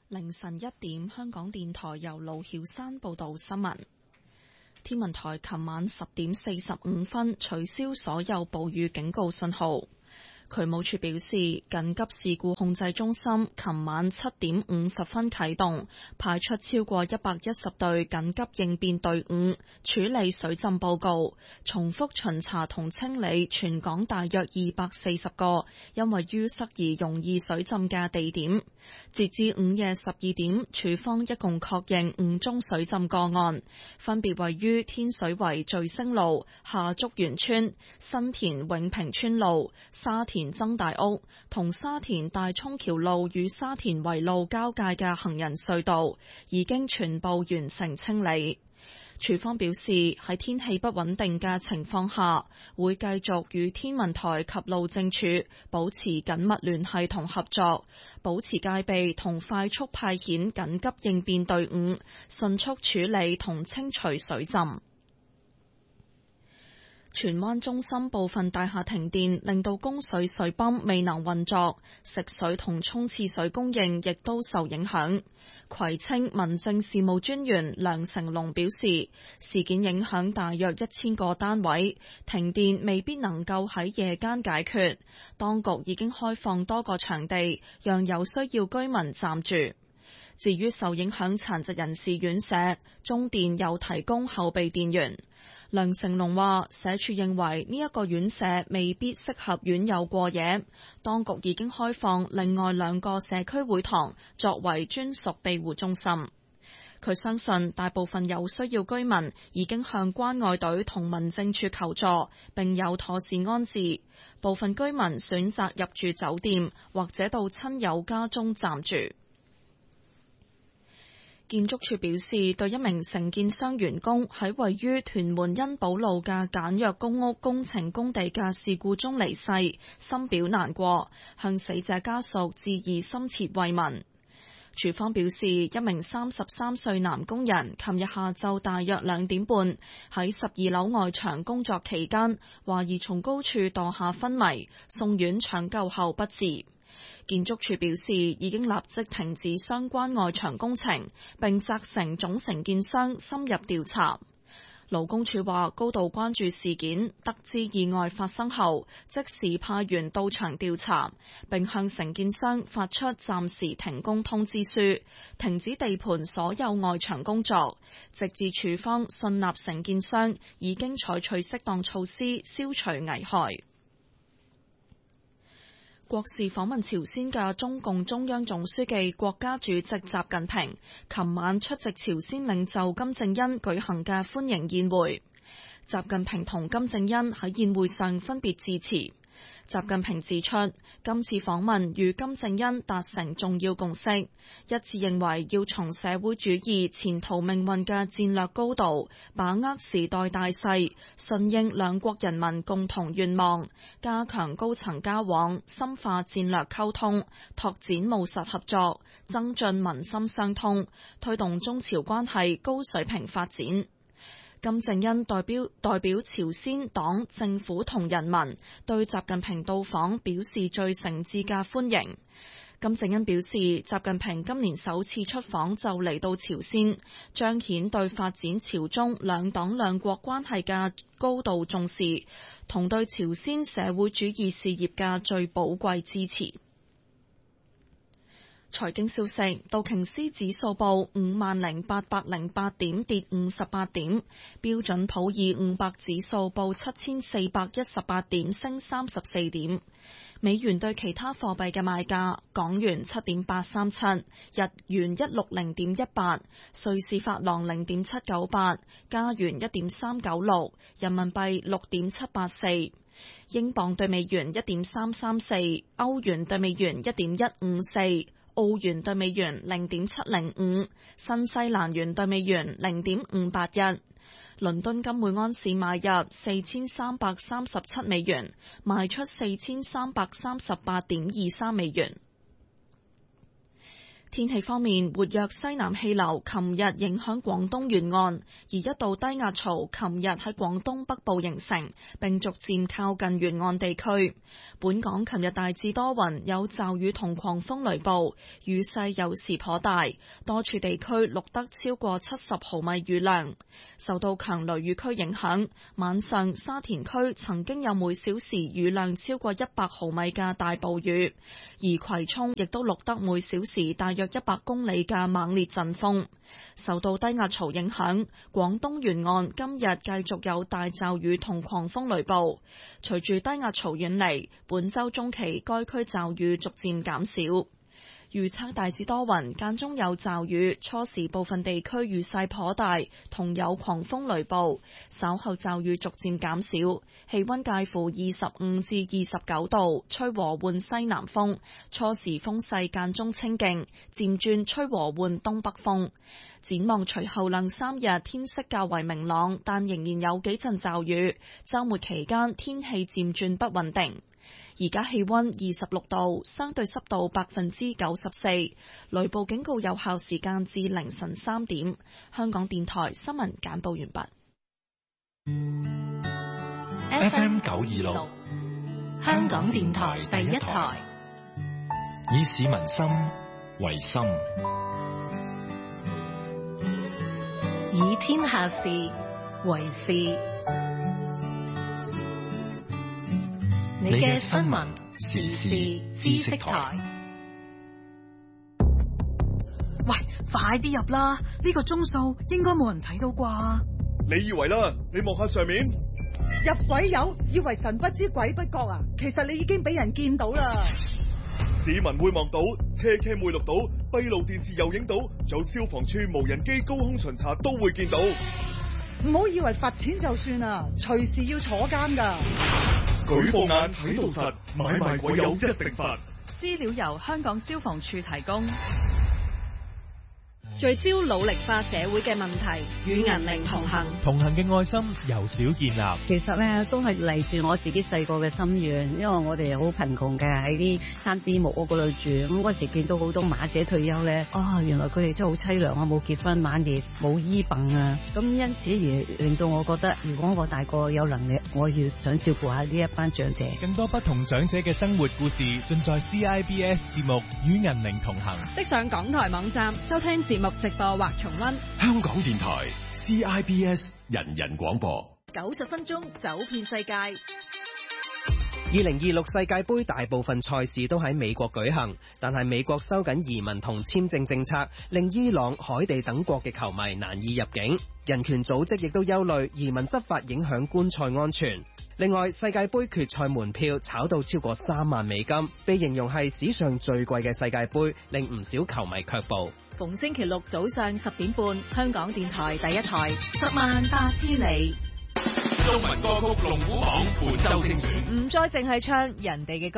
凌晨1點，香港電台由盧曉山報道新聞。天文台琴晚10點45分取消所有暴雨警告信號。渠務處表示，緊急事故控制中心琴晚7點50分啟動，派出超過110隊緊急應變隊伍處理水浸報告，重複巡查同清理全港大約240個因為淤塞而容易水浸嘅地點。截至午夜12點，處方一共確認5宗水浸個案，分別位於天水圍聚星路、下竹園村、新田永平村路、沙田曾大屋同沙田大涌橋路與沙田圍路交界嘅行人隧道，已經全部完成清理。署方表示，喺天氣不穩定嘅情況下，會繼續與天文台及路政署保持緊密聯繫同合作，保持戒備同快速派遣緊急應變隊伍，迅速處理同清除水浸。荃灣中心部分大廈停電，令到供水水泵未能運作，食水同沖廁水供應亦都受影響。葵青民政事務專員梁成龍表示，事件影響大約1000個單位，停電未必能夠喺夜間解決。當局已經開放多個場地，讓有需要居民暫住。至於受影響殘疾人士院舍，中電有提供後備電源。梁成龍話，社署認為呢一個院舍未必適合院友過夜，當局已經開放另外2個社區會堂作為專屬庇護中心。佢相信大部分有需要居民已經向關愛隊同民政處求助，並有妥善安置。部分居民選擇入住酒店或者到親友家中暫住。建築署表示，對一名承建商員工喺位於屯門欣寶路嘅簡約公屋工程工地嘅事故中離世，深表難過，向死者家屬致以深切慰問。署方表示，一名33歲男工人琴日下晝大約2點半喺12樓外牆工作期間，懷疑從高處墮下昏迷，送院搶救後不治。建築署表示，已經立即停止相關外牆工程，並責成總承建商深入調查。勞工處話高度關注事件，得知意外發生後，即時派員到場調查，並向承建商發出暫時停工通知書，停止地盤所有外牆工作，直至處方信納承建商已經採取適當措施消除危害。國事訪問朝鮮嘅中共中央總書記、國家主席習近平，琴晚出席朝鮮領袖金正恩舉行嘅歡迎宴會。習近平同金正恩喺宴會上分別致辭。習近平指出，今次訪問與金正恩達成重要共識，一致認為要從社會主義前途命運嘅戰略高度，把握時代大勢，順應兩國人民共同願望，加強高層交往，深化戰略溝通，拓展務實合作，增進民心相通，推動中朝關係高水平發展。金正恩代表朝鮮黨政府同人民對習近平到訪表示最誠摯嘅歡迎。金正恩表示，習近平今年首次出訪就嚟到朝鮮，彰顯對發展朝中兩黨兩國關係嘅高度重視，同對朝鮮社會主義事業嘅最寶貴支持。財經消息，道瓊斯指數報50,808點，跌58點；標準普爾500指數報7418點，升34點。美元對其他貨幣嘅賣價：港元7.837，日元160.18，瑞士法郎0.798，加元1.396，人民幣6.784。英鎊對美元1.334，歐元對美元1.154。澳元對美元0.705，新西蘭元對美元0.581。倫敦金每安士買入4337美元，賣出4338.23美元。 天氣方面，活躍西南氣流琴日影響廣東沿岸，而一道低壓槽琴日喺廣東北部形成，並逐漸靠近沿岸地區。本港琴日大致多雲，有驟雨同狂風雷暴，雨勢有時頗大，多處地區錄得超過70毫米雨量。受到強雷雨區影響，晚上沙田區曾經有每小時雨量超過100毫米嘅大暴雨，而葵涌亦都錄得每小時大約100公里嘅猛烈陣風。受到低壓槽影響，廣東沿岸今日繼續有大驟雨同狂風雷暴。隨住低壓槽遠離，本週中期該區驟雨逐漸減少。預測大致多雲，間中有驟雨，初時部分地區雨勢頗大，同有狂風雷暴。稍後驟雨逐漸減少，氣溫介乎25至29度，吹和緩西南風。初時風勢間中清勁，漸轉吹和緩東北風。展望隨後2-3日天色較為明朗，但仍然有幾陣驟雨。週末期間天氣漸轉不穩定。而家氣溫26度，相對濕度94%，雷暴警告有效時間至凌晨3點。香港電台新聞簡報完畢。FM 926，香港電台第一台，以市民心為心， 以天下事為事。你嘅新聞時事知識台。 喂，快啲入啦！呢個鐘數應該冇人睇到啩？ 你以為啦？你望下上面， 入鬼友，以為神不知鬼不覺啊！其實你已經俾人見到啦。 市民會望到，車 cam 會錄到，閉路電視又影到，仲有消防處無人機高空巡查都會見到。 唔好以為罰錢就算啦，隨時要坐監噶。 舉報眼睇到實，買賣鬼友一定罰。 資料由香港消防處提供。聚焦努力化社會嘅問題，與銀齡同行。 同行嘅愛心由少建立。 其實咧都係嚟自我自己細個嘅心願，因為我哋好貧窮嘅，喺啲山邊木屋嗰度住。咁嗰時見到好多馬姐退休咧，原來佢哋真係好淒涼啊，冇結婚，晚年冇醫病啊。咁因此而令到我覺得，如果我大個有能力，我要想照顧下呢一班長者。 更多不同長者嘅生活故事，盡在 CIBS 節目《與銀齡同行》。 即上港台網站收聽節目直播或重溫。 香港電台 CIBS 人人廣播 90分鐘走遍世界。 2026世界盃大部分賽事都喺美國舉行，但係美國收緊移民同簽證政策，令伊朗、海地等國嘅球迷難以入境。人權組織亦都憂慮移民執法影響觀賽安全。另外，世界盃決賽門票炒到超過3萬美金，被形容係史上最貴嘅世界盃，令唔少球迷卻步。 逢星期六早上10點半，香港電台第一台，10萬八千里。 中文歌曲龍虎榜本周精選， 唔再淨係唱人哋嘅歌。